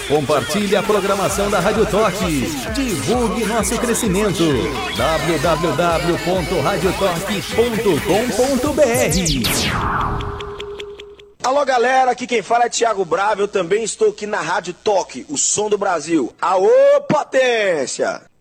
Compartilhe a programação da Rádio Toque. Divulgue nosso crescimento. www.radiotoque.com.br. Alô galera, aqui quem fala é Thiago Bravo, eu também estou aqui na Rádio Toque, o som do Brasil. Aô potência!